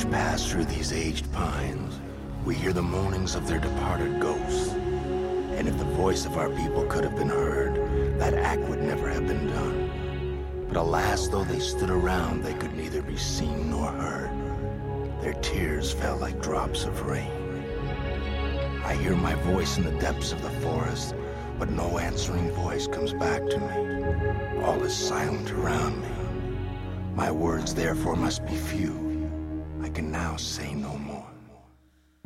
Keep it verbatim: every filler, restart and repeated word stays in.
pass through these aged pines, we hear the moanings of their departed ghosts. And if the voice of our people could have been heard, that act would never have been done. But alas, though they stood around, they could neither be seen nor heard. Their tears fell like drops of rain. I hear my voice in the depths of the forest, but no answering voice comes back to me. All is silent around me. My words therefore must be few. I can now say no more.